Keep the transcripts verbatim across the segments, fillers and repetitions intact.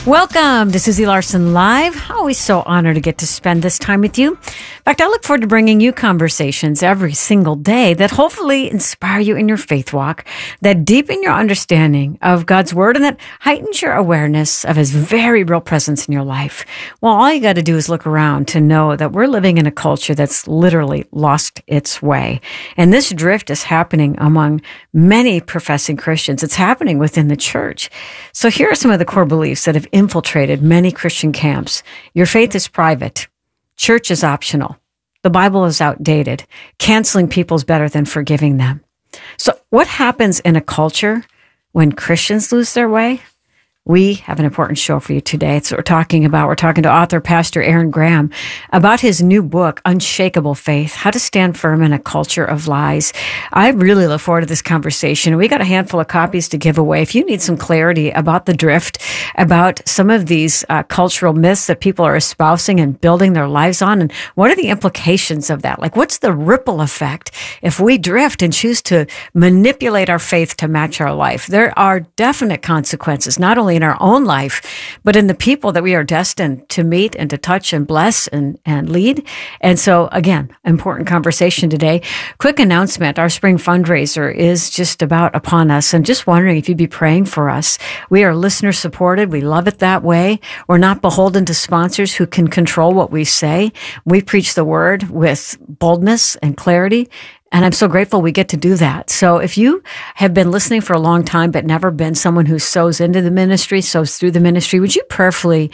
Welcome to Susie Larson Live. Always so honored to get to spend this time with you. In fact, I look forward to bringing you conversations every single day that hopefully inspire you in your faith walk, that deepen your understanding of God's Word, and that heightens your awareness of His very real presence in your life. Well, all you got to do is look around to know that we're living in a culture that's literally lost its way. And this drift is happening among many professing Christians. It's happening within the church. So here are some of the core beliefs that have infiltrated many Christian camps. Your faith is private. Church is optional. The Bible is outdated. Canceling people is better than forgiving them. So what happens in a culture when Christians lose their way? We have an important show for you today. It's what we're talking about. We're talking to author, Pastor Aaron Graham, about his new book, Unshakable Faith, How to Stand Firm in a Culture of Lies. I really look forward to this conversation. We got a handful of copies to give away. If you need some clarity about the drift, about some of these uh, cultural myths that people are espousing and building their lives on, and what are the implications of that? Like, what's the ripple effect if we drift and choose to manipulate our faith to match our life? There are definite consequences, not only in our own life, but in the people that we are destined to meet and to touch and bless and, and lead. And so, again, important conversation today. Quick announcement. Our spring fundraiser is just about upon us, and just wondering if you'd be praying for us. We are listener supported. We love it that way. We're not beholden to sponsors who can control what we say. We preach the word with boldness and clarity. And I'm so grateful we get to do that. So if you have been listening for a long time, but never been someone who sows into the ministry, sows through the ministry, would you prayerfully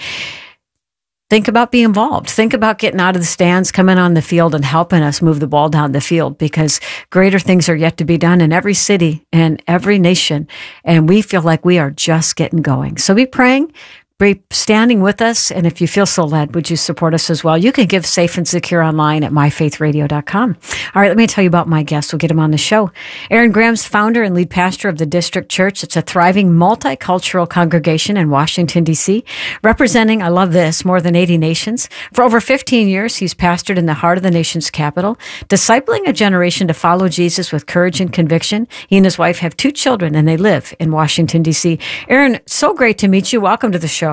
think about being involved? Think about getting out of the stands, coming on the field, and helping us move the ball down the field, because greater things are yet to be done in every city and every nation. And we feel like we are just getting going. So be praying. Be standing with us, and if you feel so led, would you support us as well? You can give safe and secure online at my faith radio dot com. All right, let me tell you about my guest. We'll get him on the show. Aaron Graham's founder and lead pastor of the District Church. It's a thriving multicultural congregation in Washington, D C, representing, I love this, more than eighty nations. For over fifteen years, he's pastored in the heart of the nation's capital, discipling a generation to follow Jesus with courage and conviction. He and his wife have two children, and they live in Washington, D C. Aaron, so great to meet you. Welcome to the show.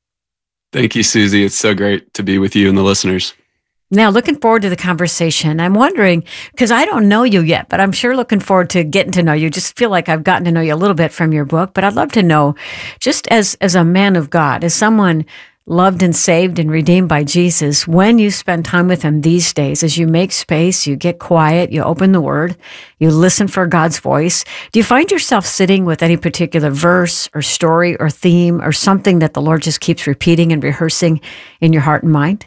Thank you, Susie. It's so great to be with you and the listeners. Now, looking forward to the conversation. I'm wondering, because I don't know you yet, but I'm sure looking forward to getting to know you. Just feel like I've gotten to know you a little bit from your book, but I'd love to know, just as, as a man of God, as someone loved and saved and redeemed by Jesus, when you spend time with Him these days, as you make space, you get quiet, you open the Word, you listen for God's voice, do you find yourself sitting with any particular verse or story or theme or something that the Lord just keeps repeating and rehearsing in your heart and mind?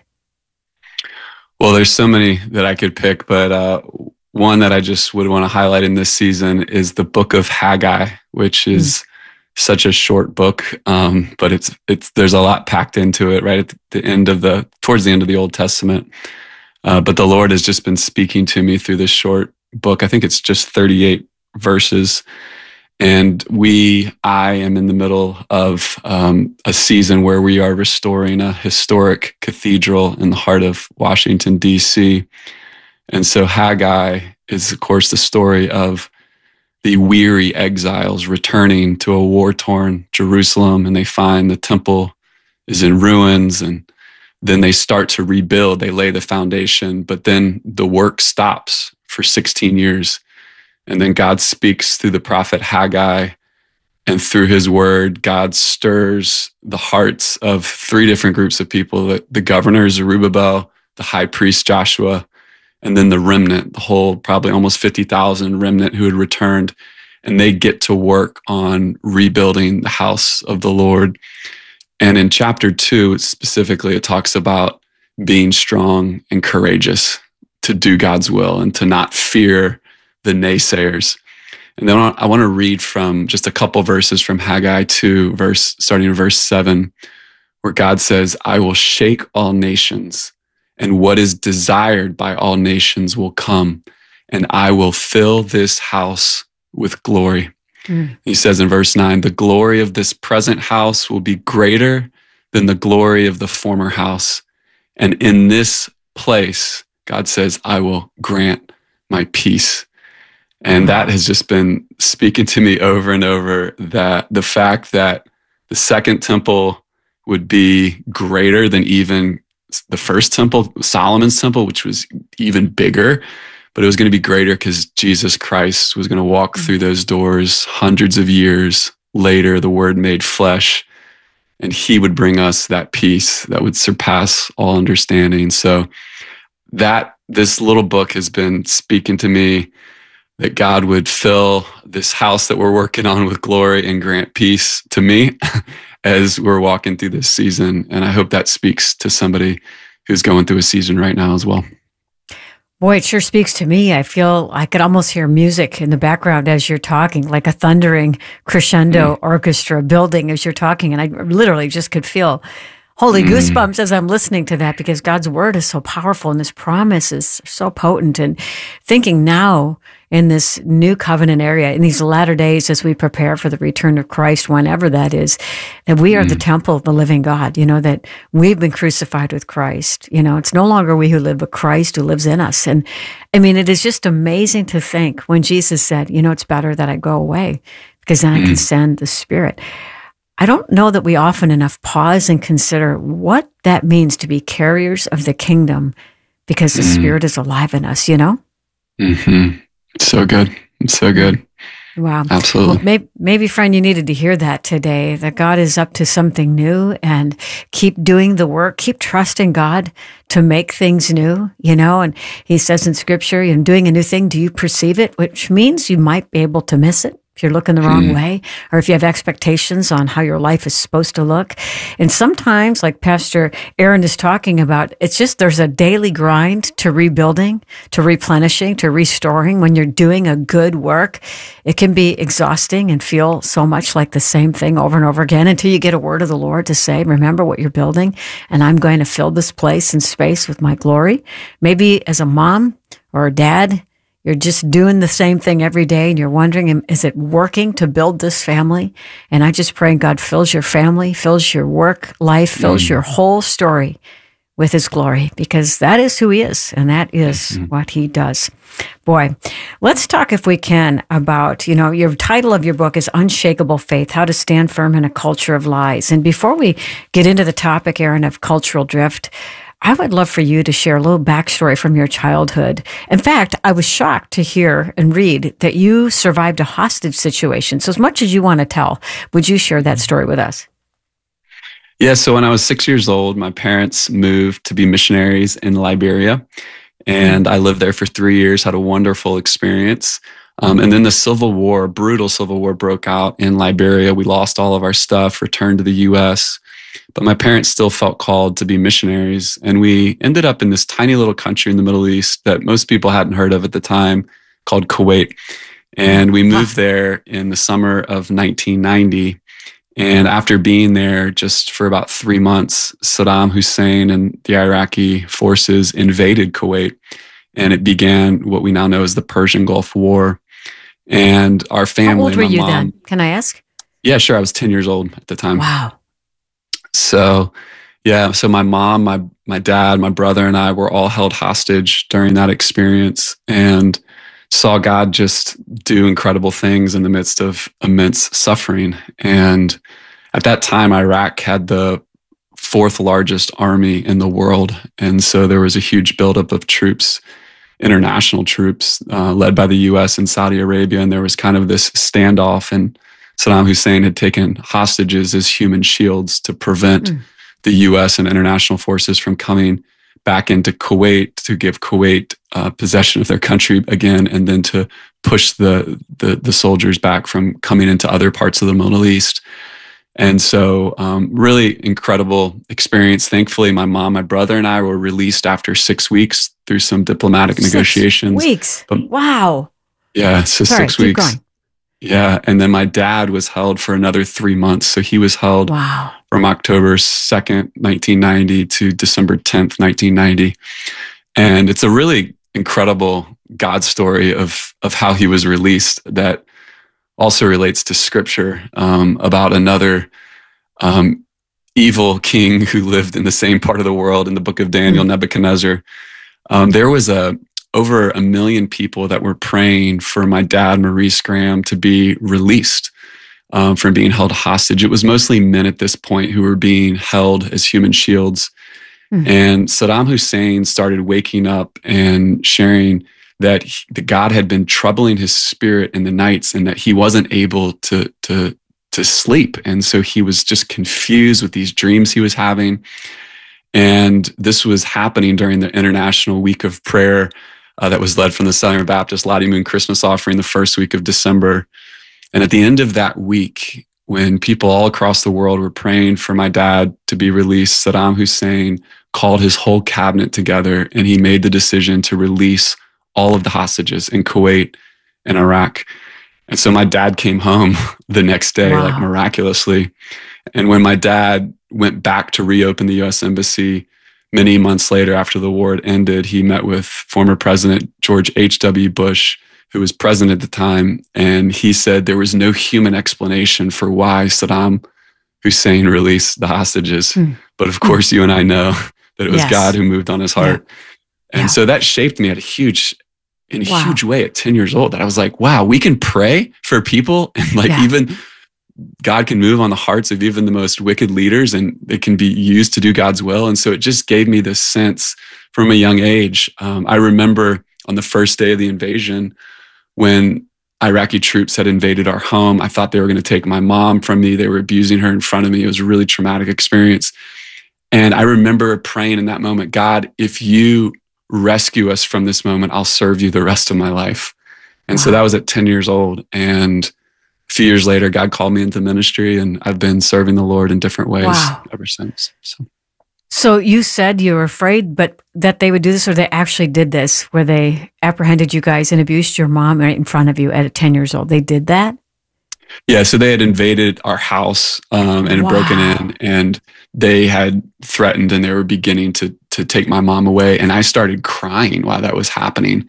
Well, there's so many that I could pick, but uh, one that I just would want to highlight in this season is the book of Haggai, which is mm. such a short book, um, but it's it's there's a lot packed into it. Right at the end of the towards the end of the Old Testament, uh, but the Lord has just been speaking to me through this short book. I think it's just thirty-eight verses, and we I am in the middle of um, a season where we are restoring a historic cathedral in the heart of Washington, D C, and so Haggai is, of course, the story of the weary exiles returning to a war-torn Jerusalem, and they find the temple is in ruins, and then they start to rebuild. They lay the foundation, but then the work stops for sixteen years. And then God speaks through the prophet Haggai, and through his word, God stirs the hearts of three different groups of people: the, the governor Zerubbabel, the high priest Joshua, and then the remnant, the whole probably almost fifty thousand remnant who had returned, and they get to work on rebuilding the house of the Lord. And in chapter two, specifically, it talks about being strong and courageous to do God's will and to not fear the naysayers. And then I want to read from just a couple verses from Haggai two, verse starting in verse seven, where God says, "I will shake all nations, and what is desired by all nations will come, and I will fill this house with glory." Mm. He says in verse nine, "The glory of this present house will be greater than the glory of the former house. And in this place," God says, "I will grant my peace." And that has just been speaking to me over and over, that the fact that the second temple would be greater than even the first temple, Solomon's temple, which was even bigger, but it was going to be greater because Jesus Christ was going to walk through those doors hundreds of years later, the Word made flesh, and he would bring us that peace that would surpass all understanding. So that this little book has been speaking to me that God would fill this house that we're working on with glory and grant peace to me as we're walking through this season. And I hope that speaks to somebody who's going through a season right now as well. Boy, it sure speaks to me. I feel I could almost hear music in the background as you're talking, like a thundering crescendo mm. orchestra building as you're talking. And I literally just could feel holy mm. goosebumps as I'm listening to that, because God's word is so powerful and his promise is so potent. And thinking now in this new covenant area, in these latter days, as we prepare for the return of Christ, whenever that is, that we are mm. the temple of the living God, you know, that we've been crucified with Christ. You know, it's no longer we who live, but Christ who lives in us. And I mean, it is just amazing to think when Jesus said, you know, it's better that I go away because then mm. I can send the Spirit. I don't know that we often enough pause and consider what that means to be carriers of the kingdom because the mm. Spirit is alive in us, you know? Mm-hmm. So good. It's so good. Wow. Absolutely. Well, maybe, maybe, friend, you needed to hear that today, that God is up to something new, and keep doing the work, keep trusting God to make things new, you know, and he says in scripture, you know, doing a new thing, do you perceive it? Which means you might be able to miss it if you're looking the wrong mm. way, or if you have expectations on how your life is supposed to look. And sometimes, like Pastor Aaron is talking about, it's just there's a daily grind to rebuilding, to replenishing, to restoring. When you're doing a good work, it can be exhausting and feel so much like the same thing over and over again until you get a word of the Lord to say, remember what you're building, and I'm going to fill this place and space with my glory. Maybe as a mom or a dad, you're just doing the same thing every day and you're wondering, is it working to build this family? And I just pray God fills your family, fills your work life, fills mm. your whole story with his glory, because that is who he is and that is mm-hmm. what he does. Boy, let's talk, if we can, about, you know, your title of your book is Unshakable Faith, How to Stand Firm in a Culture of Lies. And before we get into the topic, Aaron, of cultural drift, I would love for you to share a little backstory from your childhood. In fact, I was shocked to hear and read that you survived a hostage situation. So as much as you want to tell, would you share that story with us? Yeah, so when I was six years old, my parents moved to be missionaries in Liberia, and I lived there for three years, had a wonderful experience. Um, and then the Civil War, brutal Civil War broke out in Liberia. We lost all of our stuff, returned to the U S, but my parents still felt called to be missionaries. And we ended up in this tiny little country in the Middle East that most people hadn't heard of at the time, called Kuwait. And we moved there in the summer of nineteen ninety. And after being there just for about three months, Saddam Hussein and the Iraqi forces invaded Kuwait. And it began what we now know as the Persian Gulf War. And our family, how old were my you mom, then? Can I ask? Yeah, sure. I was ten years old at the time. Wow. So, yeah, so my mom, my my dad, my brother, and I were all held hostage during that experience, and saw God just do incredible things in the midst of immense suffering. And at that time, Iraq had the fourth largest army in the world, and so there was a huge buildup of troops, international troops, uh, led by the U S and Saudi Arabia, and there was kind of this standoff, and Saddam Hussein had taken hostages as human shields to prevent mm. the U S and international forces from coming back into Kuwait, to give Kuwait uh, possession of their country again, and then to push the, the the soldiers back from coming into other parts of the Middle East. And so um, really incredible experience. Thankfully, my mom, my brother, and I were released after six weeks through some diplomatic six negotiations. Weeks? But, wow. Yeah, so Sorry, six keep weeks. Going. Yeah, and then my dad was held for another three months. So he was held wow. from October second, nineteen ninety to December tenth, nineteen ninety. And it's a really incredible God story of, of how he was released that also relates to scripture um, about another um, evil king who lived in the same part of the world in the book of Daniel, mm-hmm. Nebuchadnezzar. Um, there was a over a million people that were praying for my dad, Maurice Graham, to be released. um, from being held hostage. It was mostly men at this point who were being held as human shields. Mm-hmm. And Saddam Hussein started waking up and sharing that, he, that God had been troubling his spirit in the nights and that he wasn't able to, to, to sleep. And so he was just confused with these dreams he was having. And this was happening during the International Week of Prayer uh, that was led from the Southern Baptist Lottie Moon Christmas offering the first week of December. And at the end of that week, when people all across the world were praying for my dad to be released, Saddam Hussein called his whole cabinet together and he made the decision to release all of the hostages in Kuwait and Iraq. And so my dad came home the next day, wow. like miraculously. And when my dad went back to reopen the U S Embassy many months later after the war ended, he met with former President George H W Bush, who was president at the time. And he said there was no human explanation for why Saddam Hussein released the hostages. Mm. But of course, you and I know that it was yes. God who moved on his heart. Yeah. And yeah. so that shaped me at a huge, in a wow. huge way at ten years old, that I was like, wow, we can pray for people and like yeah. even God can move on the hearts of even the most wicked leaders and it can be used to do God's will. And so it just gave me this sense from a young age. Um, I remember on the first day of the invasion, when Iraqi troops had invaded our home, I thought they were going to take my mom from me. They were abusing her in front of me. It was a really traumatic experience. And I remember praying in that moment, God, if you rescue us from this moment, I'll serve you the rest of my life. And wow. so that was at ten years old. And a few years later, God called me into ministry and I've been serving the Lord in different ways wow. ever since. So. So you said you were afraid, but that they would do this, or they actually did this, where they apprehended you guys and abused your mom right in front of you at ten years old. They did that? Yeah, so they had invaded our house um, and wow. broken in, and they had threatened, and they were beginning to to take my mom away. And I started crying while that was happening.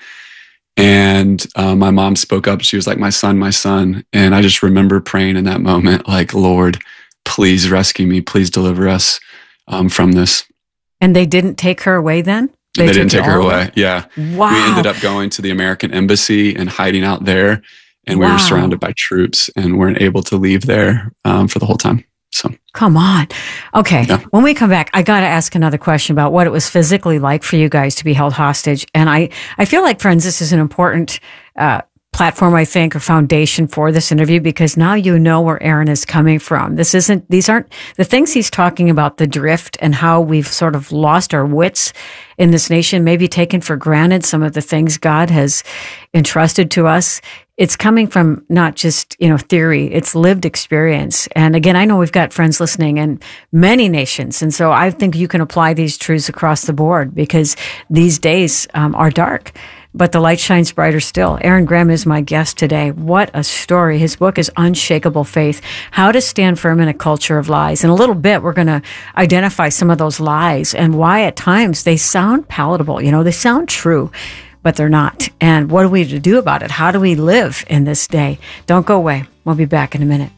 And uh, my mom spoke up. She was like, "My son, my son." And I just remember praying in that moment, like, "Lord, please rescue me. Please deliver us um, from this." And they didn't take her away then? They, they didn't take her away. Yeah. Wow. We ended up going to the American Embassy and hiding out there. And wow. we were surrounded by troops and weren't able to leave there um, for the whole time. So come on. Okay. Yeah. When we come back, I got to ask another question about what it was physically like for you guys to be held hostage. And I, I feel like, friends, this is an important uh, platform, I think, or foundation for this interview, because now you know where Aaron is coming from. This isn't, these aren't the things he's talking about, the drift and how we've sort of lost our wits in this nation, maybe taken for granted some of the things God has entrusted to us. It's coming from not just, you know, theory, it's lived experience. And again, I know we've got friends listening in many nations. And so I think you can apply these truths across the board, because these days um, are dark, but the light shines brighter still. Aaron Graham is my guest today. What a story. His book is Unshakable Faith, How to Stand Firm in a Culture of Lies. In a little bit, we're going to identify some of those lies and why at times they sound palatable. You know, they sound true, but they're not. And what are we to do about it? How do we live in this day? Don't go away. We'll be back in a minute.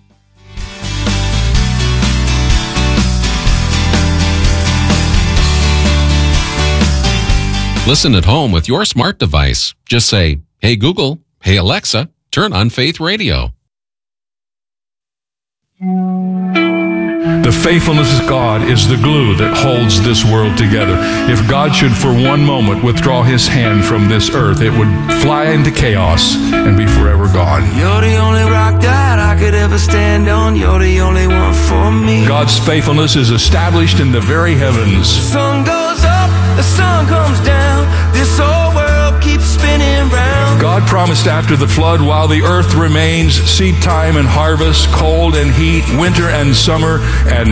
Listen at home with your smart device. Just say, "Hey Google, hey Alexa, turn on Faith Radio." The faithfulness of God is the glue that holds this world together. If God should for one moment withdraw his hand from this earth, it would fly into chaos and be forever gone. You're the only rock that I could ever stand on. You're the only one for me. God's faithfulness is established in the very heavens. The sun goes up, the sun comes down. This whole world keeps spinning round. God promised after the flood, while the earth remains, seed time and harvest, cold and heat, winter and summer, and